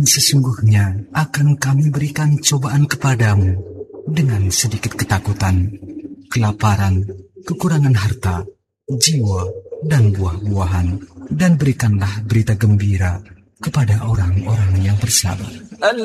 sesungguhnya akan kami berikan cobaan kepadamu dengan sedikit ketakutan, kelaparan, kekurangan harta, jiwa, dan buah-buahan, dan berikanlah berita gembira kepada orang-orang yang bersabar.